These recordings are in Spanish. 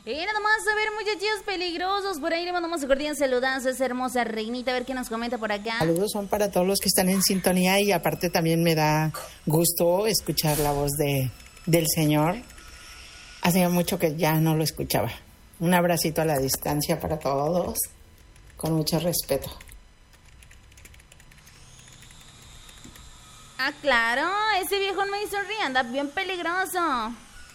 Y nada más, a ver, muchachos peligrosos, por ahí le mandamos un cordial saludazo a esa hermosa reinita, a ver qué nos comenta por acá. Saludos son para todos los que están en sintonía y aparte también me da gusto escuchar la voz del Señor. Hacía mucho que ya no lo escuchaba. Un abracito a la distancia para todos, con mucho respeto. Ah, claro, ese viejo me hizo reír, anda bien peligroso.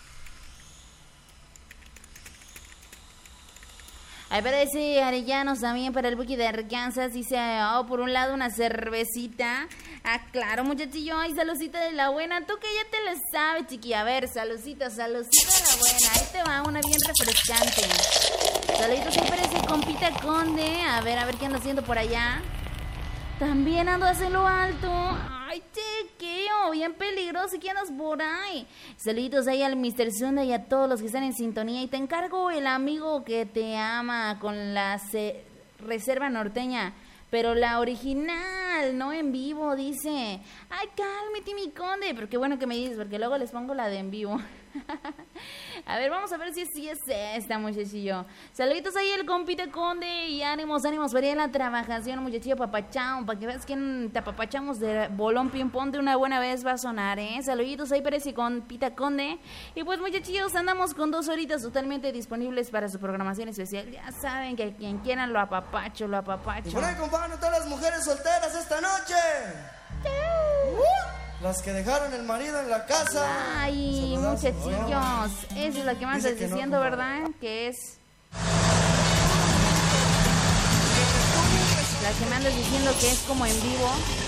Ahí parece Arellanos también para el Buki de Arkansas. Dice, por un lado una cervecita. Ah, claro, muchachillo. Ay, saludcita de la buena. Tú que ya te lo sabes, chiqui. A ver, saludcita de la buena. Ahí te va una bien refrescante. Saluditos ahí para ese compita Conde. A ver qué anda haciendo por allá. También ando hacia lo alto. Ay, chequeo, bien peligroso. ¿Quién andas por ahí? Saluditos ahí al Mr. Zunda y a todos los que están en sintonía. Y te encargo el amigo que te ama con la reserva norteña. Pero la original, no en vivo, dice. Ay, cálmate, mi Conde. Pero qué bueno que me dices, porque luego les pongo la de en vivo. A ver, vamos a ver si es esta, muchachillo. Saluditos ahí el compita Conde y ánimos para ir a la trabajación, muchachillo papachao, para que veas que te apapachamos de bolón ping-pong de una buena vez va a sonar, Saluditos ahí para ese compita Conde. Y pues, muchachillos, andamos con 2 horitas totalmente disponibles para su programación especial. Ya saben que quien quieran lo apapacho. Y por ahí, compadre, todas las mujeres solteras esta noche. Las que dejaron el marido en la casa. Ay, muchachillos, esa es la que más estás diciendo, no, ¿verdad? Que es la que me andas diciendo que es como en vivo.